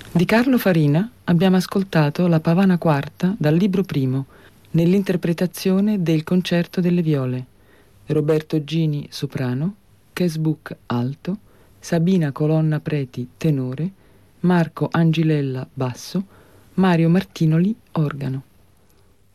Di Carlo Farina abbiamo ascoltato la Pavana quarta dal libro primo, nell'interpretazione del Concerto delle Viole. Roberto Gini, soprano, Kesbuk, alto, Sabina Colonna Preti, tenore, Marco Angilella, basso, Mario Martinoli, organo.